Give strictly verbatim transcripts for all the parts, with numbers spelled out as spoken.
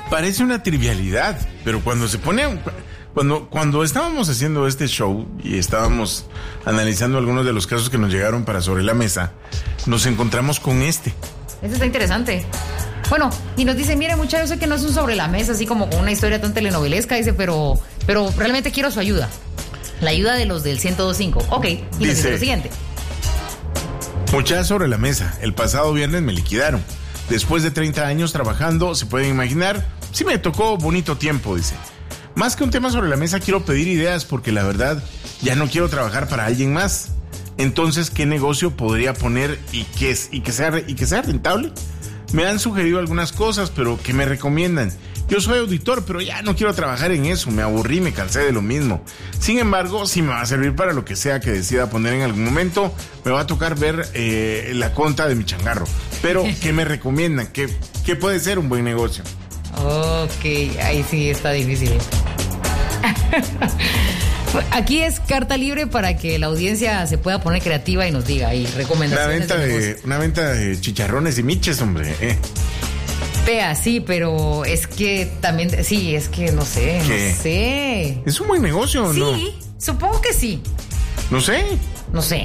Parece una trivialidad, pero cuando se pone... Cuando, cuando estábamos haciendo este show y estábamos analizando algunos de los casos que nos llegaron para Sobre la Mesa, nos encontramos con este. Este está interesante. Bueno, y nos dice, mire muchachos, yo sé que no es un Sobre la Mesa, así como con una historia tan telenovelesca, dice, pero, pero realmente quiero su ayuda. La ayuda de los del ciento dos punto cinco. Ok, y nos dice, dice lo siguiente. Muchachos, Sobre la Mesa, el pasado viernes me liquidaron. Después de treinta años trabajando, se pueden imaginar, sí me tocó bonito tiempo, dice. Más que un tema sobre la mesa, quiero pedir ideas porque la verdad ya no quiero trabajar para alguien más. Entonces, ¿qué negocio podría poner y que, y que, sea, y que sea rentable? Me han sugerido algunas cosas, pero ¿qué me recomiendan? Yo soy auditor, pero ya no quiero trabajar en eso. Me aburrí, me cansé de lo mismo. Sin embargo, si me va a servir para lo que sea que decida poner en algún momento, me va a tocar ver eh, la conta de mi changarro. Pero, ¿qué me recomiendan? ¿Qué, qué puede ser un buen negocio? Ok, ahí sí está difícil. Aquí es carta libre para que la audiencia se pueda poner creativa y nos diga ahí recomendaciones. Una venta de, de una venta de chicharrones y miches, hombre. Eh. Pea, sí, pero es que también, sí, es que no sé, ¿Qué? no sé. ¿Es un buen negocio o sí, no? Sí, supongo que sí. No sé. No sé.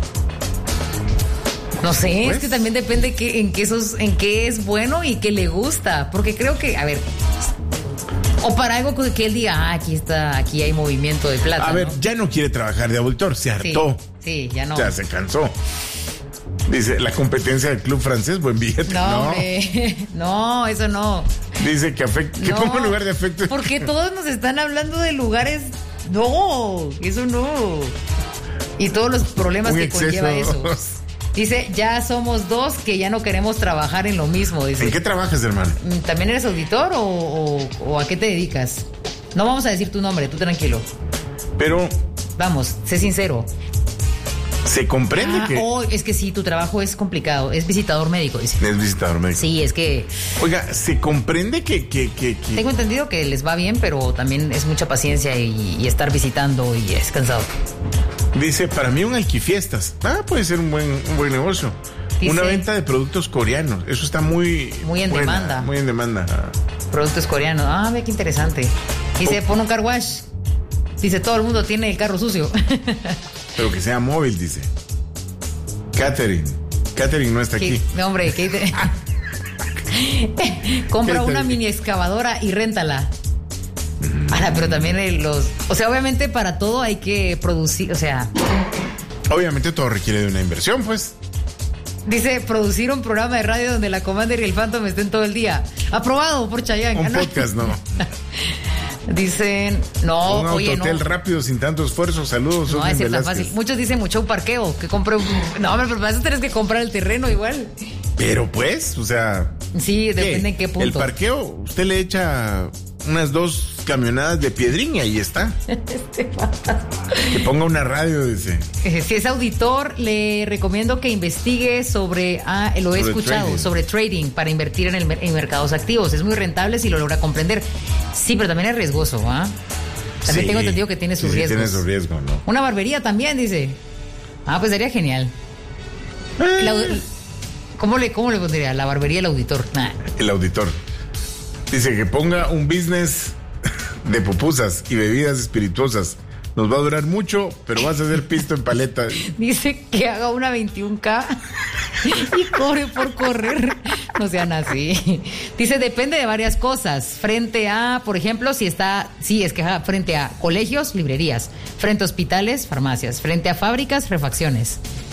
No sé, pues, es que también depende que, en, qué sos, en qué es bueno y qué le gusta. Porque creo que, a ver, o para algo que él diga, ah, aquí está, aquí hay movimiento de plata. A ver, ¿no? ya no quiere trabajar de auditor, se hartó. Sí, sí, ya no. Ya se cansó. Dice, la competencia del club francés, buen billete. No, no, hombre, no, eso no. Dice que afecta, que no, ponga lugar de afecto. Porque todos nos están hablando de lugares, no, eso no. Y todos los problemas Un que exceso. conlleva eso. Dice, ya somos dos que ya no queremos trabajar en lo mismo. Dice, ¿en qué trabajas, hermano? ¿También eres auditor o, o, o a qué te dedicas? No vamos a decir tu nombre, tú tranquilo. Pero... Vamos, sé sincero. ¿Se comprende ah, que...? Oh, es que sí, tu trabajo es complicado. Es visitador médico, dice. Es visitador médico. Sí, es que... Oiga, ¿se comprende que, que, que, que... Tengo entendido que les va bien, pero también es mucha paciencia y, y estar visitando y es cansado. Dice, para mí un alquifiestas. Ah, puede ser un buen, un buen negocio. Dice, una venta de productos coreanos. Eso está muy... Muy en buena, demanda. Muy en demanda. Productos coreanos. Ah, ve qué interesante. Dice, oh. Pon un car wash. Dice, todo el mundo tiene el carro sucio. Pero que sea móvil, dice. Catherine. Catherine no está ¿Qué? aquí. No, hombre, ¿qué te... Compra una mini excavadora y réntala. Ahora, pero también los... O sea, obviamente para todo hay que producir, o sea... Obviamente todo requiere de una inversión, pues. Dice, producir un programa de radio donde la Commander y el Phantom estén todo el día. Aprobado por Chayanne. Un podcast, no. Dicen, no, un oye, autohotel no. rápido, sin tanto esfuerzo. Saludos. No, es tan fácil. Muchos dicen mucho un parqueo, que compre un... No, hombre, pero para eso tienes que comprar el terreno igual. Pero pues, o sea... Sí, depende ¿qué? en qué punto. El parqueo, usted le echa unas dos camionadas de piedrín y ahí está. Este que ponga una radio, dice. Si es auditor, le recomiendo que investigue sobre, ah, lo he sobre escuchado, trading. sobre trading para invertir en, el, en mercados activos. Es muy rentable si lo logra comprender. Sí, pero también es riesgoso, ¿ah? También sí, tengo entendido que tiene sus sí, riesgos. Tiene su riesgo, ¿no? Una barbería también, dice. Ah, pues sería genial. Eh. La, ¿cómo, le, ¿Cómo le pondría? La barbería el auditor. Nah. El auditor. Dice que ponga un business de pupusas y bebidas espirituosas. Nos va a durar mucho, pero vas a hacer pisto en paleta. Dice que haga una veintiún K y cobre por correr. No sean así. Dice, depende de varias cosas. Frente a, por ejemplo, si está, sí, es que frente a colegios, librerías. Frente a hospitales, farmacias. Frente a fábricas, refacciones.